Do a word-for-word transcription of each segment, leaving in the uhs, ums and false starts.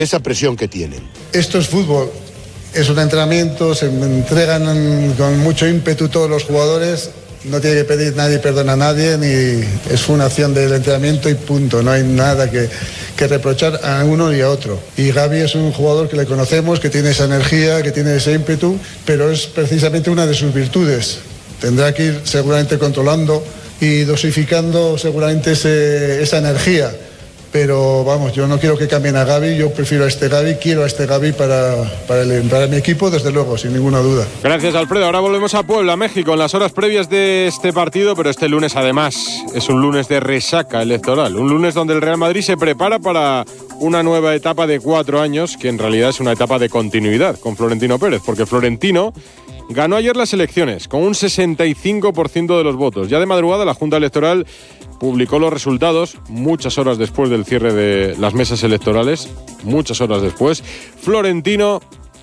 esa presión que tienen. Esto es fútbol, es un entrenamiento, se entregan con mucho ímpetu todos los jugadores, no tiene que pedir nadie perdón a nadie, ni es una acción del entrenamiento y punto, no hay nada que, que reprochar a uno y a otro. Y Gavi es un jugador que le conocemos, que tiene esa energía, que tiene ese ímpetu, pero es precisamente una de sus virtudes. Tendrá que ir seguramente controlando y dosificando seguramente ese, esa energía. Pero vamos, yo no quiero que cambien a Gavi, yo prefiero a este Gavi, quiero a este Gavi para, para, el, para mi equipo, desde luego, sin ninguna duda. Gracias, Alfredo. Ahora volvemos a Puebla, México, en las horas previas de este partido, pero este lunes además es un lunes de resaca electoral, un lunes donde el Real Madrid se prepara para una nueva etapa de cuatro años, que en realidad es una etapa de continuidad con Florentino Pérez, porque Florentino ganó ayer las elecciones con un sesenta y cinco por ciento de los votos. Ya de madrugada la Junta Electoral publicó los resultados muchas horas después del cierre de las mesas electorales, muchas horas después. Florentino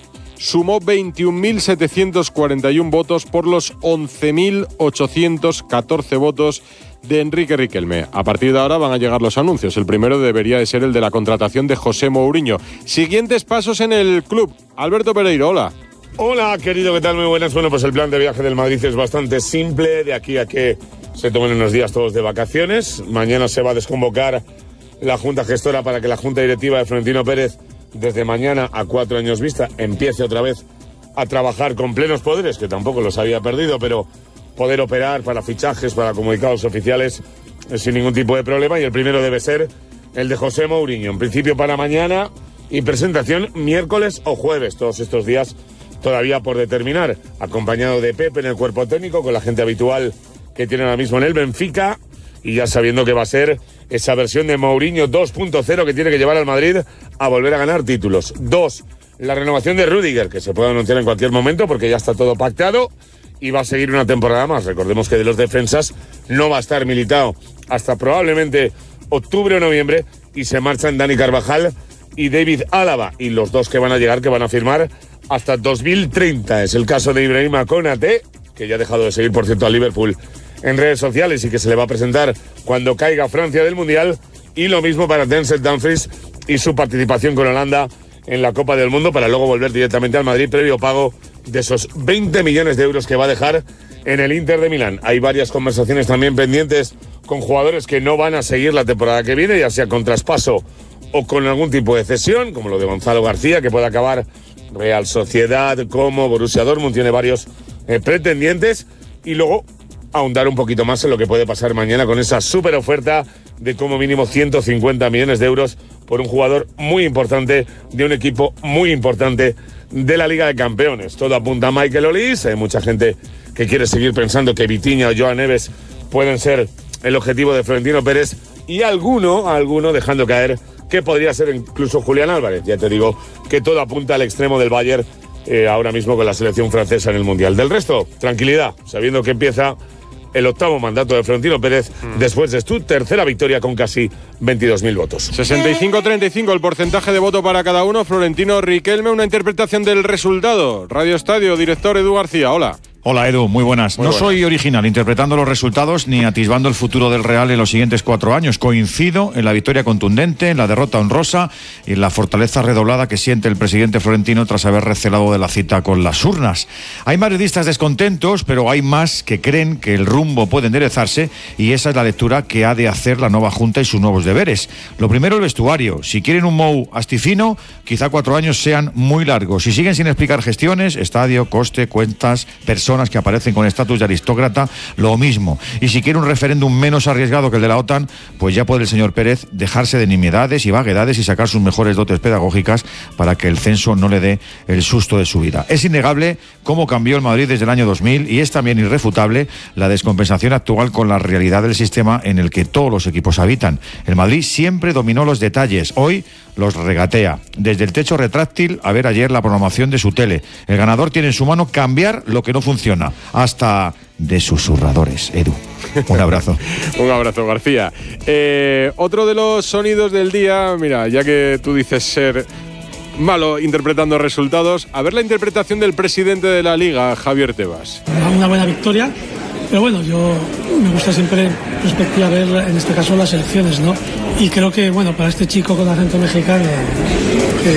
sumó veintiún mil setecientos cuarenta y uno votos por los once mil ochocientos catorce votos de Enrique Riquelme. A partir de ahora van a llegar los anuncios. El primero debería de ser el de la contratación de José Mourinho. Siguientes pasos en el club. Alberto Pereiro, hola. Hola, querido, ¿qué tal? Muy buenas. Bueno, pues el plan de viaje del Madrid es bastante simple. De aquí a que se tomen unos días todos de vacaciones. Mañana se va a desconvocar la Junta Gestora para que la Junta Directiva de Florentino Pérez, desde mañana a cuatro años vista, empiece otra vez a trabajar con plenos poderes, que tampoco los había perdido, pero poder operar para fichajes, para comunicados oficiales, sin ningún tipo de problema. Y el primero debe ser el de José Mourinho. En principio para mañana y presentación miércoles o jueves, todos estos días todavía por determinar, acompañado de Pepe en el cuerpo técnico, con la gente habitual que tiene ahora mismo en el Benfica, y ya sabiendo que va a ser esa versión de Mourinho dos punto cero que tiene que llevar al Madrid a volver a ganar títulos. Dos, la renovación de Rüdiger, que se puede anunciar en cualquier momento porque ya está todo pactado y va a seguir una temporada más. Recordemos que de los defensas no va a estar Militao hasta probablemente octubre o noviembre, y se marchan Dani Carvajal y David Álava, y los dos que van a llegar, que van a firmar hasta dos mil treinta. Es el caso de Ibrahima Konate, que ya ha dejado de seguir, por cierto, a Liverpool en redes sociales y que se le va a presentar cuando caiga Francia del Mundial. Y lo mismo para Denzel Dumfries y su participación con Holanda en la Copa del Mundo, para luego volver directamente al Madrid, previo pago de esos veinte millones de euros que va a dejar en el Inter de Milán. Hay varias conversaciones también pendientes con jugadores que no van a seguir la temporada que viene, ya sea con traspaso o con algún tipo de cesión, como lo de Gonzalo García, que puede acabar Real Sociedad, como Borussia Dortmund, tiene varios eh, pretendientes. Y luego ahondar un poquito más en lo que puede pasar mañana con esa súper oferta de como mínimo ciento cincuenta millones de euros por un jugador muy importante de un equipo muy importante de la Liga de Campeones. Todo apunta a Michael Olise. Hay mucha gente que quiere seguir pensando que Vitinha o Joan Neves pueden ser el objetivo de Florentino Pérez, y alguno, alguno dejando caer que podría ser incluso Julián Álvarez. Ya te digo que todo apunta al extremo del Bayern eh, ahora mismo con la selección francesa en el Mundial. Del resto, tranquilidad, sabiendo que empieza el octavo mandato de Florentino Pérez mm. después de su tercera victoria con casi veintidós mil votos. sesenta y cinco a treinta y cinco el porcentaje de voto para cada uno. Florentino, Riquelme, una interpretación del resultado. Radio Estadio, director Edu García, hola. Hola Edu, muy buenas. Muy no buenas. Soy original interpretando los resultados ni atisbando el futuro del Real en los siguientes cuatro años. Coincido en la victoria contundente, en la derrota honrosa y en la fortaleza redoblada que siente el presidente Florentino tras haber recelado de la cita con las urnas. Hay madridistas descontentos, pero hay más que creen que el rumbo puede enderezarse, y esa es la lectura que ha de hacer la nueva Junta y sus nuevos deberes. Lo primero, el vestuario. Si quieren un Mou astifino, quizá cuatro años sean muy largos. Si siguen sin explicar gestiones, estadio, coste, cuentas, personas que aparecen con estatus de aristócrata, lo mismo. Y si quiere un referéndum menos arriesgado que el de la OTAN, pues ya puede el señor Pérez dejarse de nimiedades y vaguedades y sacar sus mejores dotes pedagógicas para que el censo no le dé el susto de su vida. Es innegable cómo cambió el Madrid desde el año dos mil, y es también irrefutable la descompensación actual con la realidad del sistema en el que todos los equipos habitan. El Madrid siempre dominó los detalles, hoy los regatea. Desde el techo retráctil a ver ayer la programación de su tele. El ganador tiene en su mano cambiar lo que no funciona, hasta de susurradores. Edu, un abrazo. Un abrazo, García. Eh, otro de los sonidos del día, mira, ya que tú dices ser malo interpretando resultados, a ver la interpretación del presidente de la Liga, Javier Tebas. Una buena victoria, pero bueno, yo me gusta siempre en perspectiva ver, en este caso, las elecciones, ¿no? Y creo que, bueno, para este chico con acento mexicano, que